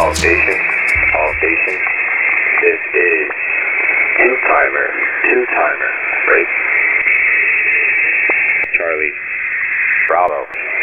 All stations. This is two-timer, break. Charlie, Bravo.